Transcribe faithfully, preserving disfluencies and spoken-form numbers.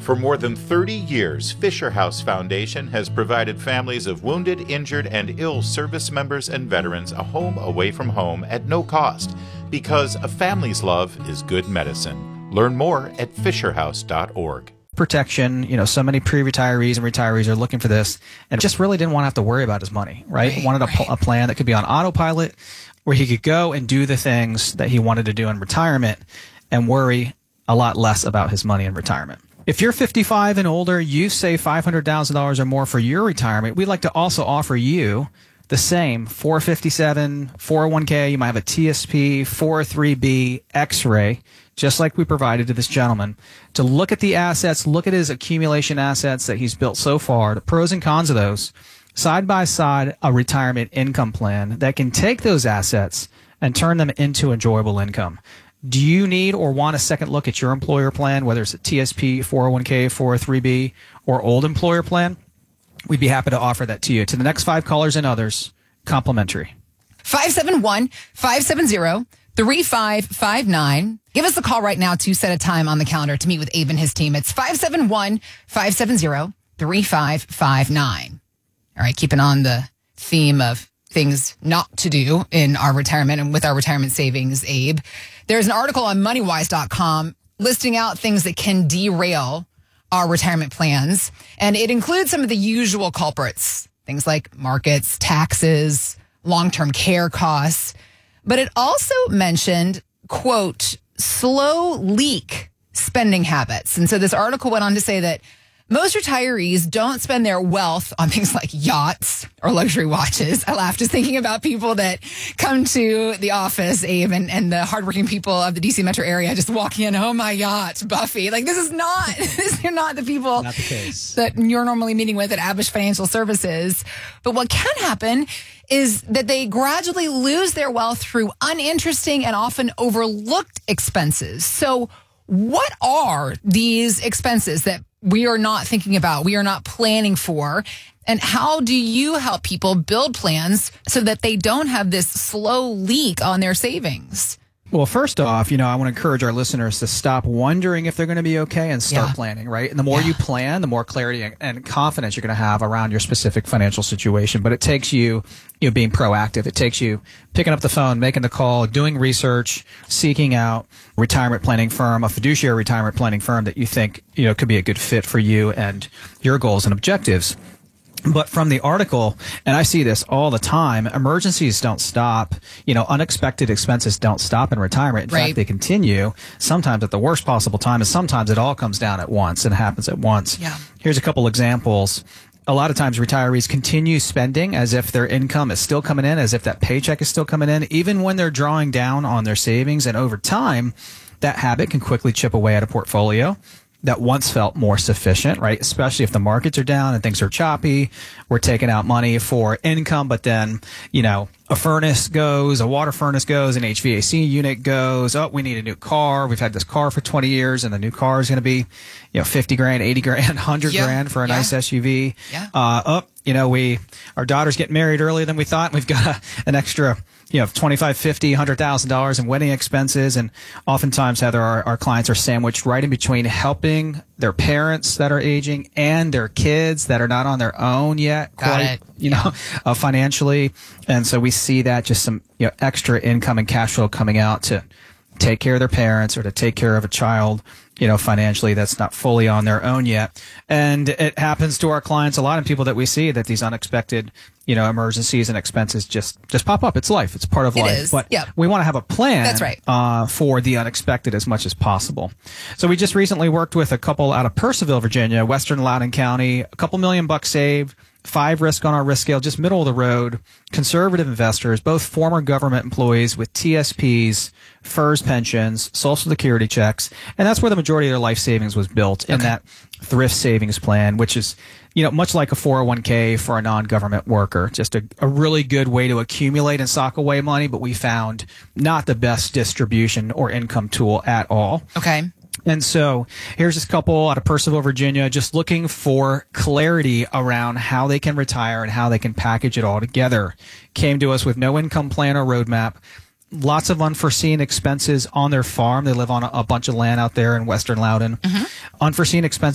For more than thirty years, Fisher House Foundation has provided families of wounded, injured, and ill service members and veterans a home away from home at no cost, because a family's love is good medicine. Learn more at fisher house dot org. Protection, you know, so many pre-retirees and retirees are looking for this and just really didn't want to have to worry about his money, right? Right, wanted a, right. a plan that could be on autopilot where he could go and do the things that he wanted to do in retirement and worry a lot less about his money in retirement. If you're fifty-five and older, you save five hundred thousand dollars or more for your retirement, we'd like to also offer you the same four fifty-seven, four oh one k. You might have a T S P, four oh three b, X-ray, just like we provided to this gentleman, to look at the assets, look at his accumulation assets that he's built so far, the pros and cons of those, side by side a retirement income plan that can take those assets and turn them into enjoyable income. Do you need or want a second look at your employer plan, whether it's a T S P, four oh one k, four oh three b, or old employer plan? We'd be happy to offer that to you. To the next five callers and others, complimentary. five seven one, five seven zero, three five five nine. Give us a call right now to set a time on the calendar to meet with Abe and his team. It's five seven one, five seven zero, three five five nine. All right, keeping on the theme of things not to do in our retirement and with our retirement savings, Abe. There's an article on money wise dot com listing out things that can derail our retirement plans. And it includes some of the usual culprits, things like markets, taxes, long-term care costs. But it also mentioned, quote, slow leak spending habits. And so this article went on to say that most retirees don't spend their wealth on things like yachts or luxury watches. I laugh just thinking about people that come to the office, Abe, and, and the hardworking people of the D C metro area just walking in, oh, my yacht, Buffy. Like, this is not, these are not the people Not the case. that you're normally meeting with at Abish Financial Services. But what can happen is that they gradually lose their wealth through uninteresting and often overlooked expenses. So what are these expenses that we are not thinking about, we are not planning for? And how do you help people build plans so that they don't have this slow leak on their savings? Well, first off, you know, I want to encourage our listeners to stop wondering if they're going to be okay and start Yeah. planning, right? And the more Yeah. you plan, the more clarity and- and confidence you're going to have around your specific financial situation. But it takes you, you know, being proactive. It takes you picking up the phone, making the call, doing research, seeking out a retirement planning firm, a fiduciary retirement planning firm that you think, you know, could be a good fit for you and your goals and objectives. But from the article, and I see this all the time, emergencies don't stop. You know, unexpected expenses don't stop in retirement. In Right. fact, they continue, sometimes at the worst possible time, and sometimes it all comes down at once and happens at once. Yeah. Here's a couple examples. A lot of times retirees continue spending as if their income is still coming in, as if that paycheck is still coming in, even when they're drawing down on their savings. And over time, that habit can quickly chip away at a portfolio that once felt more sufficient, right? Especially if the markets are down and things are choppy. We're taking out money for income, but then, you know, a furnace goes, a water furnace goes, an H V A C unit goes. Oh, we need a new car. We've had this car for twenty years, and the new car is going to be, you know, fifty grand, eighty grand, one hundred Yeah. grand for a Yeah. nice S U V. Yeah. Uh, oh, you know, we, our daughter's getting married earlier than we thought. We've got a, an extra, you know, twenty-five, fifty, one hundred thousand dollars in wedding expenses. And oftentimes, Heather, our, our clients are sandwiched right in between helping their parents that are aging and their kids that are not on their own yet, Got quite, it. you know, uh, financially. And so we see that just some, you know, extra income and cash flow coming out to take care of their parents or to take care of a child, you know, financially that's not fully on their own yet. And it happens to our clients a lot, and people that we see, that these unexpected, you know, emergencies and expenses just, just pop up. It's life. It's part of It life. is. But Yeah. we want to have a plan That's right. uh, for the unexpected as much as possible. So we just recently worked with a couple out of Purcellville, Virginia, Western Loudoun County, a couple million bucks saved, five risk on our risk scale, just middle of the road, conservative investors, both former government employees with T S Ps, F E R S pensions, Social Security checks, and that's where the majority of their life savings was built in Okay. that thrift savings plan, which is, you know, much like a four oh one k for a non-government worker, just a, a really good way to accumulate and sock away money, but we found not the best distribution or income tool at all. Okay. And so here's this couple out of Purcellville, Virginia, just looking for clarity around how they can retire and how they can package it all together. Came to us with no income plan or roadmap. Lots of unforeseen expenses on their farm. They live on a, a bunch of land out there in Western Loudoun. Mm-hmm. Unforeseen expenses